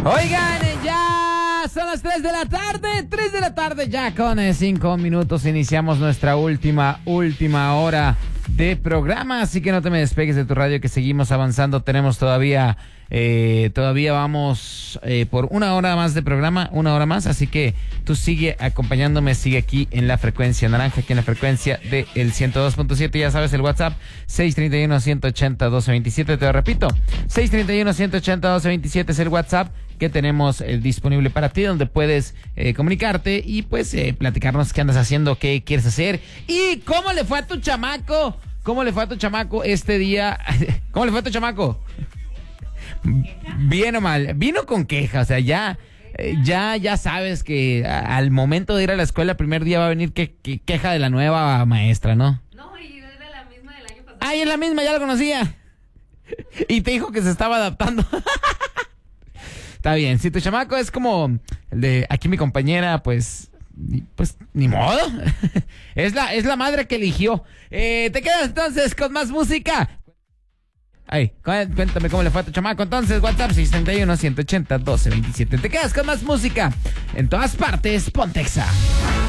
Oigan, ya son las 3 de la tarde, ya con 5 minutos iniciamos nuestra última hora de programa, así que no te me despegues de tu radio, que seguimos avanzando. Tenemos todavía vamos por una hora más de programa, así que tú sigue acompañándome, sigue aquí en la frecuencia naranja, aquí en la frecuencia del 102.7, ya sabes, el WhatsApp 631-180-1227, te lo repito, 631-180-1227 es el WhatsApp que tenemos disponible para ti, donde puedes comunicarte y pues platicarnos qué andas haciendo, qué quieres hacer y cómo le fue a tu chamaco. ¿Cómo le fue a tu chamaco este día? ¿Cómo le fue a tu chamaco? Bien o mal, vino con queja, o sea, ya sabes que al momento de ir a la escuela el primer día va a venir queja de la nueva maestra, ¿no? No, y era la misma del año pasado. Es la misma, ya la conocía. Y te dijo que se estaba adaptando. Está bien, si tu chamaco es como el de aquí mi compañera, pues ni modo. Es la madre que eligió. Te quedas entonces con más música. Ay, cuéntame cómo le fue a tu chamaco. Entonces, WhatsApp 631-180-1227. Te quedas con más música. En todas partes, Pontexa.